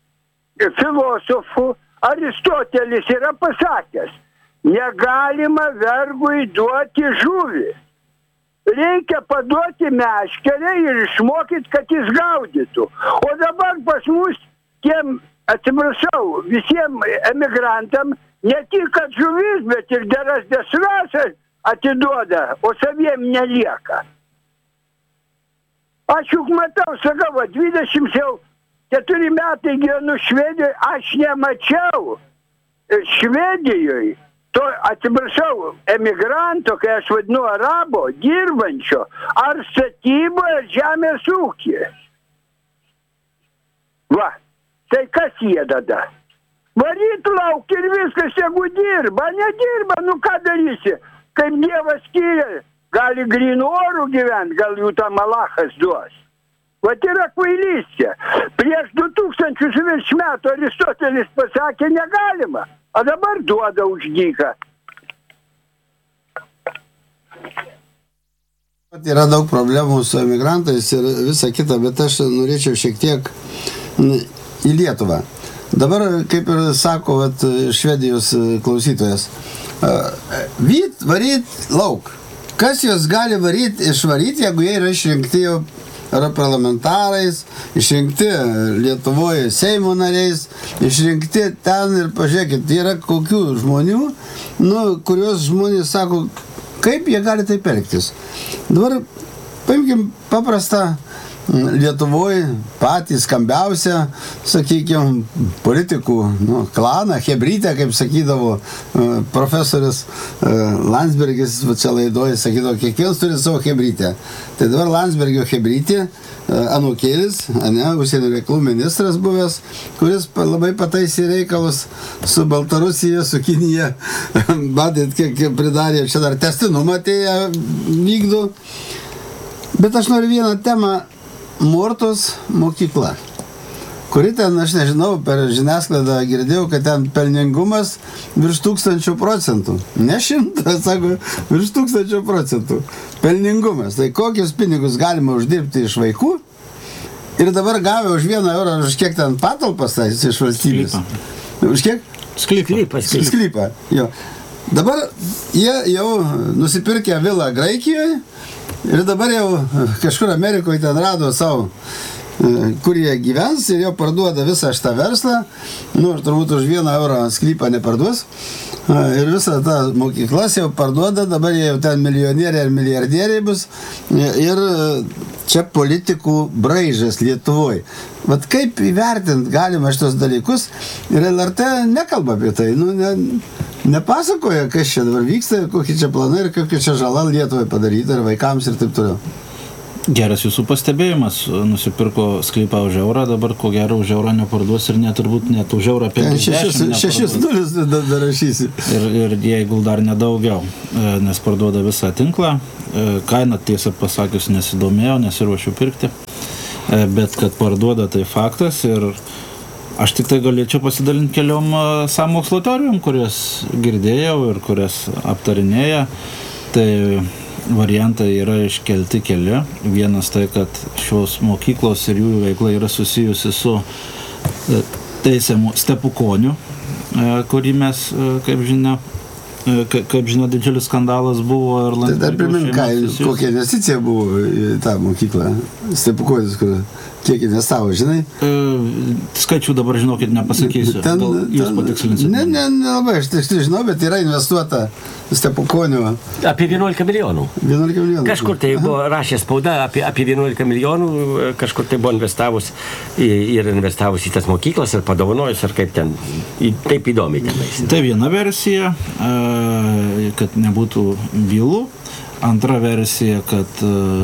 F: filosofų Aristotelis yra pasakęs, negalima vergui duoti žuvį. Reikia paduoti meškerę ir išmokyti, kad jis gaudytų. O dabar pas mus tiem, atsiprašau, visiems emigrantam ne tik kad žuvis, bet ir geras dešras atiduoda, o saviem nelieka. Aš juk matau, sakau, va, dvidešimt keturi metai gyvenu Švedijoje, aš nemačiau Švedijoje, to, atsiprašau, emigranto, kai aš vadinu arabo, dirbančio, ar statyboje, ar žemės ūkyje. Va, tai kas jie tada? Varyt lauk ir viskas, jeigu dirba, nedirba, nu ką darysi? Kaip Dievas skiria, gali grynų orų gyventi, gal jų tą malachas duos. Vat yra kvailystė. Prieš du tūkstančius virš metų Aristotelis pasakė negalima, o dabar duoda už dyką.
B: Yra daug problemų su emigrantais ir visa kita, bet aš norėčiau šiek tiek į Lietuvą. Dabar, kaip ir sako vat, Švedijos klausytojas, vyt, varyt lauk. Kas jos gali varyti, išvaryti, jeigu jie yra išrinkti jau yra parlamentarais, išrinkti Lietuvoje Seimo nariais, išrinkti ten ir pažiūrėkit, yra kokių žmonių, nu, kurios žmonės sako, kaip jie gali taip elgtis. Dabar paimkim paprastą Lietuvoje patį skambiausią, sakykime, politikų nu, klaną, hebrytę, kaip sakydavo profesorius Landsbergis, čia laidoje sakydavo, kiekvienas turi savo hebrytę. Tai dabar Landsbergio hebrytė, anūkėlis, ne, užsienio reikalų ministras buvęs, kuris labai pataisė reikalus su Baltarusija, su Kinija, matėt, kiek pridarė, čia dar testinumą atėję vykdo. Bet aš noriu vieną temą, Mortos mokykla, kuri ten, aš nežinau, per žiniasklaidą girdėjau, kad ten pelningumas virš tūkstančių procentų. Ne šimtas, sako, virš tūkstančių procentų. Pelningumas. Tai kokius pinigus galima uždirbti iš vaikų ir dabar gavę už vieną eurą, už kiek ten patalpas tai iš valstybės. Sklypą. Už kiek?
C: Sklypą.
B: Sklypą, jo. Dabar jie jau nusipirkę vilą Graikijoje, ir dabar jau kažkur Amerikoje ten rado savo, kur jie gyvens ir jau parduoda visą šitą verslą, nu, turbūt už vieną eurą sklypą neparduos, ir visą tą mokyklas jau parduoda, dabar jie jau ten milijonieriai ir milijardieriai bus, ir čia politikų braižas Lietuvoje. Vat kaip įvertinti galima šitos dalykus, ir L R T nekalba apie tai, nu, ne, nepasakoja, kas čia dabar vyksta, kokie čia planai ir kokia čia žala Lietuvai padaryta ir vaikams ir taip toliau.
E: Geras jūsų pastebėjimas, nusipirko sklypą už eurą, dabar ko gero už eurą neparduos ir net turbūt net už eurą penkiasdešimt
B: šešis nulis darašysi.
E: Ir, ir jeigu dar nedaugiau, nes parduoda visą tinklą, kainą tiesą pasakius nesidomėjau, nesiruošiu pirkti, bet kad parduoda tai faktas ir aš tik tai galėčiau pasidalinti keliom sąmokslo teorijom, kurias girdėjau ir kurias aptarinėja. Tai variantai yra iškelti keli. Vienas tai, kad šios mokyklos ir jų veikla yra susijusi su teisiamu Stepukoniu, kurį mes, kaip žinia, kaip žinia, didžiulis skandalas buvo. Ir
B: tai dar primink, kokia investicija buvo į tą mokyklą. Stepukonis, kur kiek investavo, žinai?
E: E, skaičių dabar, žinokit, nepasakysiu. Ten, jūs patikslinsite.
B: Ne, ne, ne labai, aš tiksliai žinau, bet yra investuota Stepukonio.
C: Apie vienuolika milijonų.
B: vienuolika milijonų.
C: Kažkur tai buvo rašė spauda apie, apie vienuolika milijonų, kažkur tai buvo investavus ir investavus į tas mokyklas ir padovanojus, ar kaip ten, taip įdomiai tenais.
E: Tai viena versija, kad nebūtų bylų. Antra versija, kad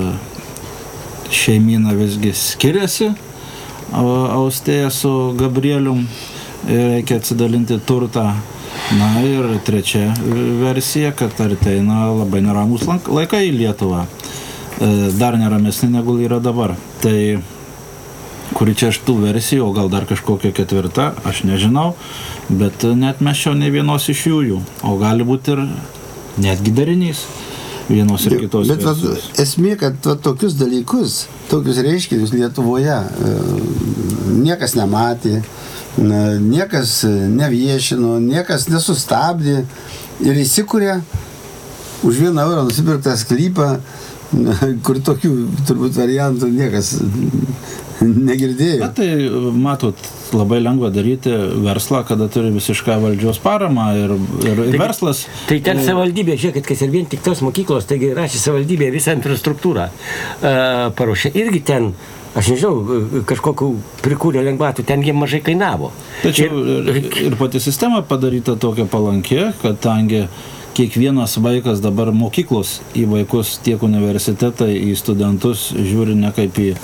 E: šeimyna visgi skiriasi, Austėja su Gabrielium, reikia atsidalinti turtą. Na ir trečia versija, kad ateina labai neramus laikai į Lietuvą, dar neramesnė negu yra dabar. Tai kuri čia iš tų versijų, o gal dar kažkokia ketvirta, aš nežinau, bet net mesčiau ne vienos iš jų, o gali būti ir netgi darinys vienos ir kitos
B: bet
E: versijos.
B: Bet esmė, kad va, tokius dalykus, tokius reiškinius Lietuvoje niekas nematė, niekas neviešino, niekas nesustabdė ir įsikūrė už vieną eurą nusipirktą sklypą, kur tokių turbūt variantų niekas Negirdėjau.
E: Na tai, matot, labai lengva daryti verslą, kada turi visišką valdžios paramą ir, ir tai, verslas.
C: Tai ten savivaldybė, žiūrėkit, kas ir vien tik tos mokyklos, taigi rašė savivaldybė visą infrastruktūrą uh, paruošė. Irgi ten, aš nežinau, kažkokių prikūrė lengvatų, ten jie mažai kainavo.
E: Tačiau ir, ir pati sistema padaryta tokia palankė, kad tangi kiekvienas vaikas dabar mokyklos į vaikus tiek universitetai, į studentus žiūri ne kaip į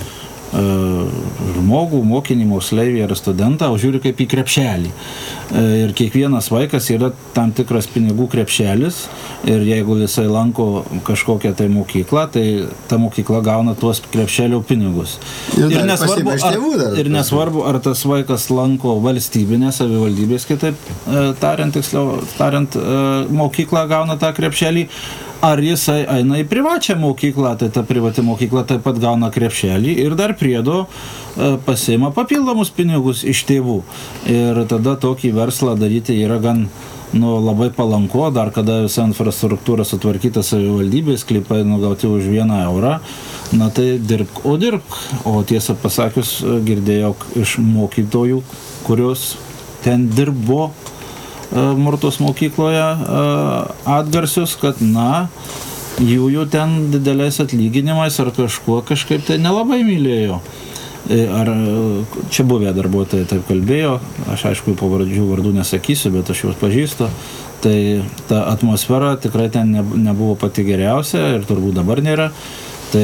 E: žmogų, mokinį, moksleivį ar studentą, o žiūri kaip į krepšelį. Ir kiekvienas vaikas yra tam tikras pinigų krepšelis ir jeigu jisai lanko kažkokią tai mokyklą, tai ta mokykla gauna tuos krepšelio pinigus. Ir, ir, nesvarbu, ar, ir nesvarbu, ar tas vaikas lanko valstybinę, savivaldybės, kitaip tariant, tiksliau, tariant, mokyklą gauna tą krepšelį, ar jisai eina į privačią mokyklą, tai ta privati mokykla taip pat gauna krepšelį ir dar priedo pasiima papildomus pinigus iš tėvų. Ir tada tokį verslą daryti yra gan nu, labai palanku, dar kada visa infrastruktūra sutvarkyta savivaldybės, sklypai nugauti už vieną eurą, na tai dirbk, o dirbk. O tiesą pasakius, girdėjau iš mokytojų, kurios ten dirbo Murtos mokykloje atgarsius, kad na, jų jau ten dideliais atlyginimais ar kažkuo kažkaip tai nelabai mylėjo. Ar čia buvę darbuotojai taip kalbėjo, aš aišku pavardžių vardų nesakysiu, bet aš juos pažįstu. Tai ta atmosfera tikrai ten nebuvo pati geriausia ir turbūt dabar nėra. Tai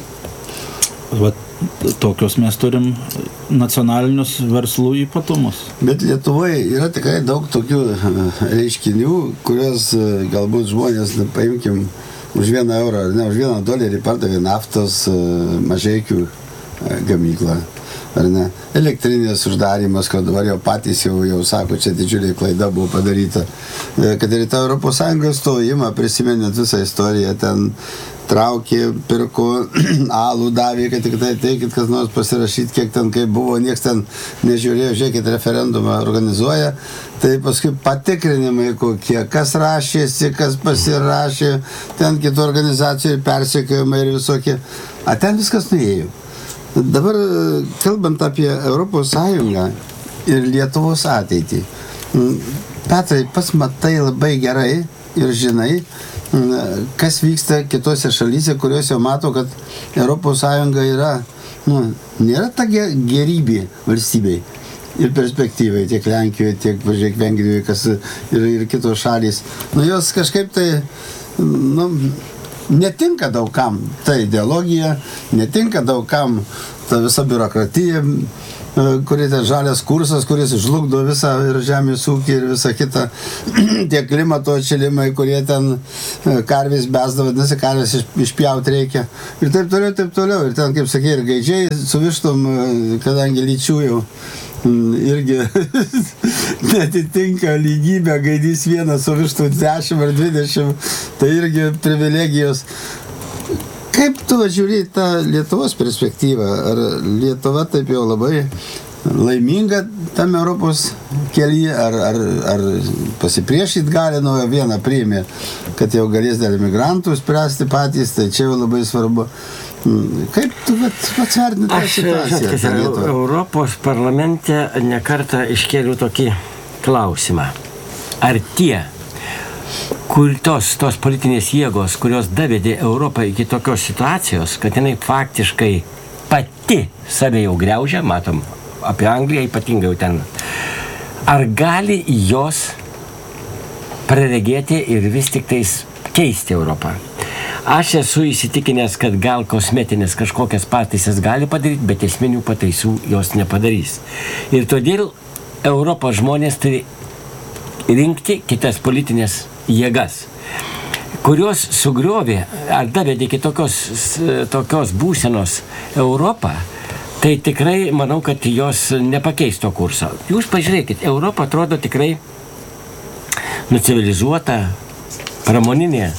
E: va, tokios mes turim nacionalinius verslų ypatumus.
B: Bet Lietuvoje yra tikrai daug tokių reiškinių, kurios galbūt žmonės, paimkim, už vieną eurą, ne, už vieną dolerį pardavė naftos Mažeikių gamyklą. Ar ne? Elektrinės uždarimas, kad dabar jau patys jau, jau sako, čia didžiulė klaida buvo padaryta. Kad ir tą Europos Sąjungos stojimą, prisimenant visą istoriją, ten traukė, pirko, alų davė, kad tik tai teikit, kas nors pasirašyti, kiek ten kaip buvo, nieks ten nežiūrėjo, žiūrėkit, referendumą organizuoja, tai paskui patikrinimai kokie, kas rašėsi, kas pasirašė, ten kitų organizacijų persekiojimai ir visokie, a ten viskas nuėjo. Dabar, kalbant apie Europos Sąjungą ir Lietuvos ateitį, Petrai, pats matai labai gerai ir žinai, kas vyksta kitose šalyse, kurios jau mato, kad Europos Sąjunga yra, nu, nėra ta gerybė valstybei ir perspektyvai, tiek Lenkijoje, tiek, važiuok, Vengrijoje, kas ir, ir kitos šalys. Nu, jos kažkaip tai, nu, netinka daugam ta ideologija, netinka daugam ta visa biurokratija, kuri ten žalias kursas, kuris žlugdo visą ir žemės ūkį ir visą kitą, tie klimato atšilimai, kurie ten karvės besda, vadinasi, karvės išpjauti reikia. Ir taip toliau, taip toliau. Ir ten, kaip sakė, ir gaidžiai su vištom, kadangi lyčių jau irgi netitinka lygybę, gaidys vienas su vištų dešimt ar dvidešimt, tai irgi privilegijos. Kaip tu žiūri tą Lietuvos perspektyvą? Ar Lietuva taip jau labai laiminga tam Europos kelyje, ar, ar, ar pasipriešyti gali, nuo vieną priėmė, kad jau galės dėl imigrantų spręsti patys, tai čia jau labai svarbu. Kaip tu pats vertini tą situaciją?
C: Aš, žinot, Europos parlamente nekartą iškėliau tokį klausimą. Ar tie, kur tos, tos politinės jėgos, kurios davedė Europą iki tokios situacijos, kad jinai faktiškai pati save jau griaužia, matom, apie Angliją ypatingai jau ten, ar gali jos praregėti ir vis tik tais keisti Europą? Aš esu įsitikinęs, kad gal kosmetinės kažkokias pataisas gali padaryti, bet esminių pataisų jos nepadarys. Ir todėl Europos žmonės turi rinkti kitas politinės jėgas, kurios sugriovė ar davedė iki tokios, tokios būsenos Europą, tai tikrai manau, kad jos nepakeis to kurso. Jūs pažiūrėkit, Europa atrodo tikrai nucivilizuota, pramoninė,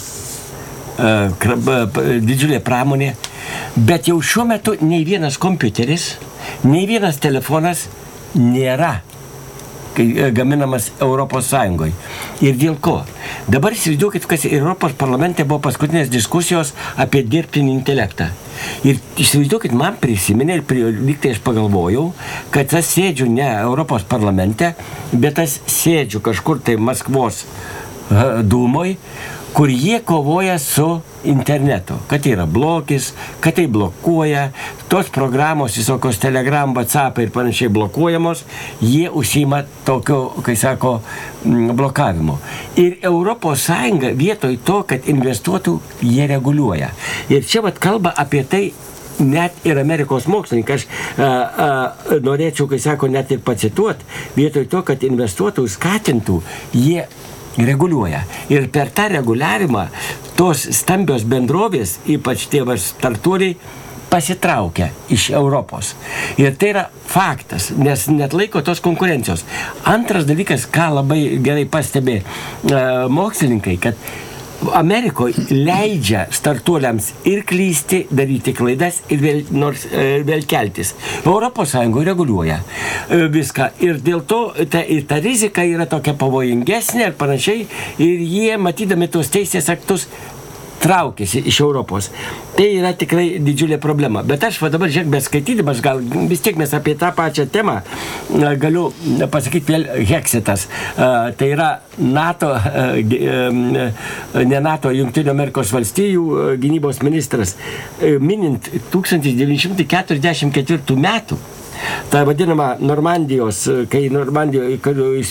C: didžiulė pramonė, bet jau šiuo metu nei vienas kompiuteris, nei vienas telefonas nėra gaminamas Europos Sąjungoje. Ir dėl ko? Dabar įsivaizduokit, kas Europos parlamente buvo paskutinės diskusijos apie dirbtinį intelektą. Ir įsivaizduokit, man prisiminė ir lyg tai aš pagalvojau, kad aš sėdžiu ne Europos parlamente, bet aš sėdžiu kažkur tai Maskvos dūmoj, kur jie kovoja su internetu, kad tai yra blokis, kad tai blokuoja, tos programos, visokios Telegram, WhatsApp ir panašiai blokuojamos, jie užsiima tokio, kai sako, blokavimo. Ir Europos Sąjunga vietoj to, kad investuotų, jie reguliuoja. Ir čia vat kalba apie tai net ir Amerikos mokslininkai, aš a, a, norėčiau, kai sako, net ir pacituot, vietoj to, kad investuotų, skatintų, jie reguliuoja. Ir per tą reguliavimą tos stambios bendrovės, ypač tie startuoliai, pasitraukia iš Europos. Ir tai yra faktas, nes net laiko tos konkurencijos. Antras dalykas, ką labai gerai pastebė uh, mokslininkai, kad Amerikoje leidžia startuoliams ir klysti, daryti klaidas ir vėl, nors, e, vėl keltis. Europos Sąjungoje reguliuoja e, viską. Ir dėl to ta, ir ta rizika yra tokia pavojingesnė ir panašiai. Ir jie, matydami tos teisės aktus, traukiasi iš Europos. Tai yra tikrai didžiulė problema. Bet aš va dabar, žiūrėk, beskaitydamas, gal vis tiek mes apie tą pačią temą galiu pasakyti vėl Heksitas. Tai yra NATO, ne NATO, Jungtinių Amerikos valstijų gynybos ministras, minint tūkstantis devyni šimtai keturiasdešimt ketvirtų metų. Ta vadinama Normandijos, kai Normandijoje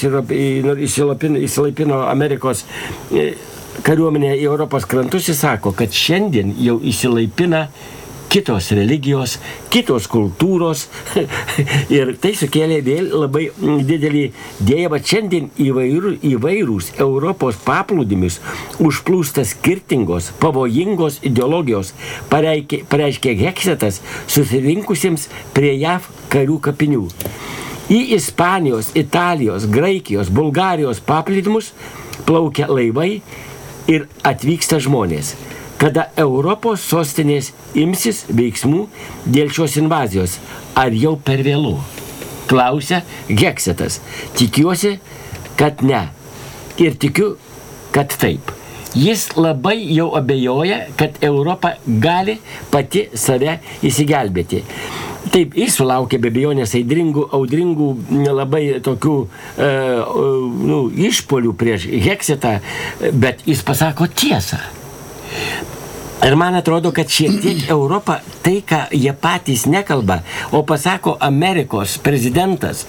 C: įsilaipino Amerikos kariuomenė į Europos krantus, jis sako, kad šiandien jau įsilaipina kitos religijos, kitos kultūros ir tai sukėlė vėl labai didelį dėjimą. Šiandien įvairų, įvairūs Europos paplūdimis užplūsta skirtingos, pavojingos ideologijos, pareiškė, pareiškė Heksitas susirinkusiems prie J A V karių kapinių. Į Ispanijos, Italijos, Graikijos, Bulgarijos paplūdimus plaukia laivai ir atvyksta žmonės. Kada Europos sostinės imsis veiksmų dėl šios invazijos, ar jau per vėlu? Klausia Heksitas. Tikiuosi, kad ne. Ir tikiu, kad taip. Jis labai jau abejoja, kad Europa gali pati save įsigelbėti. Taip, jis sulaukė be abejonės audringų, audringų labai tokių e, nu, išpolių prieš Heksitą, bet jis pasako tiesą. Ir man atrodo, kad šiek tiek Europa, tai, ką jie patys nekalba, o pasako Amerikos prezidentas,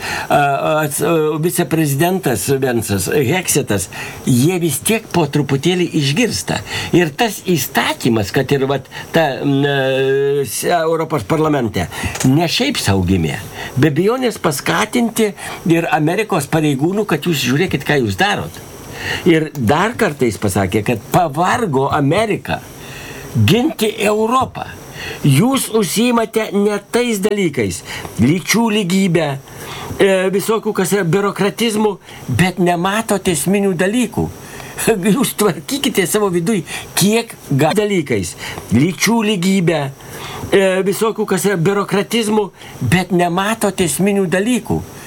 C: viceprezidentas Vensas, Heksitas, jie vis tiek po truputėlį išgirsta. Ir tas įstatymas, kad ir vat, ta n, Europos parlamente, ne šiaip saugimė, be abejonės paskatinti ir Amerikos pareigūnų, kad jūs žiūrėkit, ką jūs darot. Ir dar kartais pasakė, kad pavargo Amerika ginti Europą. Jūs užsiimate ne tais dalykais, lyčių lygybę, e, visokių kas yra biurokratizmų, bet nematote esminių dalykų. Jūs tvarkykite savo viduj, kiek gal dalykais, lyčių lygybę, e, visokių kas yra biurokratizmų, bet nematote esminių dalykų.